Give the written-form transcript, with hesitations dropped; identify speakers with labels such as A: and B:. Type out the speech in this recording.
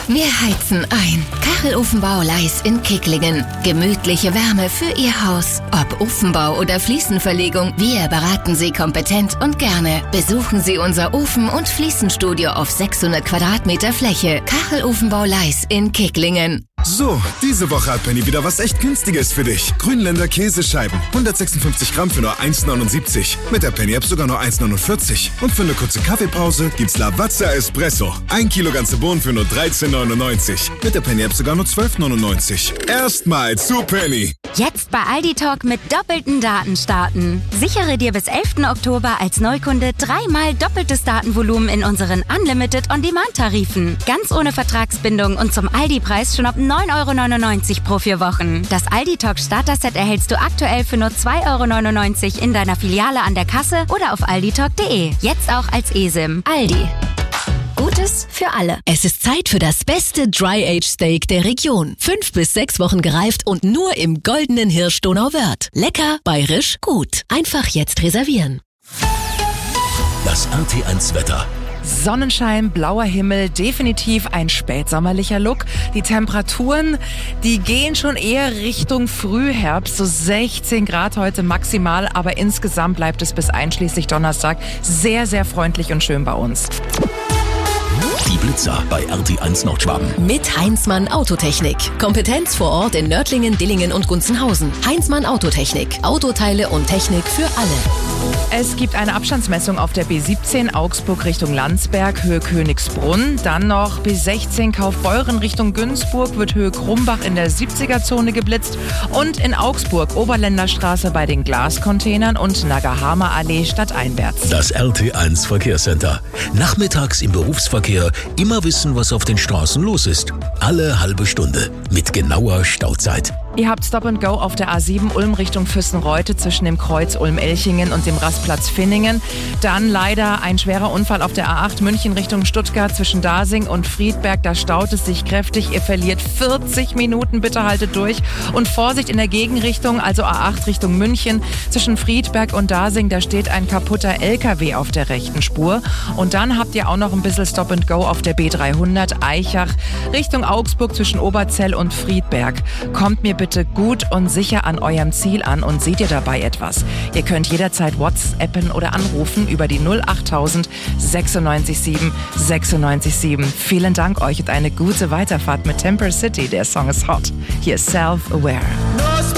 A: Wir heizen ein. Kachelofenbau Leis in Kicklingen. Gemütliche Wärme für Ihr Haus. Ob Ofenbau oder Fliesenverlegung, wir beraten Sie kompetent und gerne. Besuchen Sie unser Ofen- und Fliesenstudio auf 600 Quadratmeter Fläche. Kachelofenbau Leis in Kicklingen.
B: So, diese Woche hat Penny wieder was echt Günstiges für dich. Grünländer Käsescheiben, 156 Gramm für nur 1,79. Mit der Penny-App sogar nur 1,49. Und für eine kurze Kaffeepause gibt's Lavazza Espresso. 1 Kilo ganze Bohnen für nur 13,99. Mit der Penny-App sogar nur 12,99. Erstmal zu Penny.
C: Jetzt bei Aldi Talk mit doppelten Daten starten. Sichere dir bis 11. Oktober als Neukunde 3-mal doppeltes Datenvolumen in unseren Unlimited On-Demand-Tarifen. Ganz ohne Vertragsbindung und zum Aldi-Preis schon ab 9,99 € pro 4 Wochen. Das Aldi Talk Starter-Set erhältst du aktuell für nur 2,99 € in deiner Filiale an der Kasse oder auf alditalk.de. Jetzt auch als eSIM. Aldi. Gutes für alle.
D: Es ist Zeit für das beste Dry-Age-Steak der Region. 5 bis 6 Wochen gereift und nur im goldenen Hirsch Donauwörth. Lecker, bayerisch, gut. Einfach jetzt reservieren.
E: Das RT1-Wetter.
F: Sonnenschein, blauer Himmel, definitiv ein spätsommerlicher Look. Die Temperaturen, die gehen schon eher Richtung Frühherbst, so 16 Grad heute maximal, aber insgesamt bleibt es bis einschließlich Donnerstag sehr, sehr freundlich und schön bei uns.
E: Die Blitzer bei RT1 Nordschwaben.
D: Mit Heinzmann Autotechnik. Kompetenz vor Ort in Nördlingen, Dillingen und Gunzenhausen. Heinzmann Autotechnik. Autoteile und Technik für alle.
F: Es gibt eine Abstandsmessung auf der B17 Augsburg Richtung Landsberg, Höhe Königsbrunn. Dann noch B16 Kaufbeuren Richtung Günzburg, wird Höhe Krumbach in der 70er-Zone geblitzt. Und in Augsburg Oberländerstraße bei den Glascontainern und Nagahama Allee stadteinwärts.
E: Das RT1 Verkehrscenter. Nachmittags im Berufsverkehr immer wissen, was auf den Straßen los ist. Alle halbe Stunde mit genauer Stauzeit.
F: Ihr habt Stop and Go auf der A7 Ulm Richtung Füssenreute zwischen dem Kreuz Ulm-Elchingen und dem Rastplatz Finningen. Dann leider ein schwerer Unfall auf der A8 München Richtung Stuttgart zwischen Dasing und Friedberg. Da staut es sich kräftig. Ihr verliert 40 Minuten. Bitte haltet durch. Und Vorsicht in der Gegenrichtung, also A8 Richtung München. Zwischen Friedberg und Dasing, da steht ein kaputter LKW auf der rechten Spur. Und dann habt ihr auch noch ein bisschen Stop and Go auf der B300 Eichach Richtung Augsburg zwischen Oberzell und Friedberg. Kommt mir bitte gut und sicher an eurem Ziel an und seht ihr dabei etwas. Ihr könnt jederzeit WhatsAppen oder anrufen über die 08000 96 7 96 7. Vielen Dank euch und eine gute Weiterfahrt mit Temper City. Der Song ist hot. Hier ist Self-Aware.